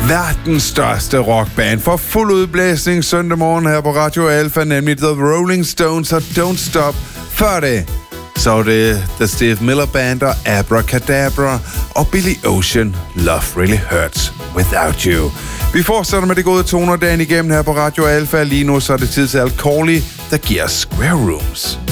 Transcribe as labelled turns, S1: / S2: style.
S1: verdens største rockband for fuld udblæsning søndag morgen her på Radio Alpha, nemlig The Rolling Stones og Don't Stop. Før det, så var det The Steve Miller Band og Abracadabra og Billy Ocean, Love Really Hurts Without You. Vi fortsætter med det gode toner dagen igennem her på Radio Alpha. Lige nu så er det tid til Al Corley, der giver Square Rooms.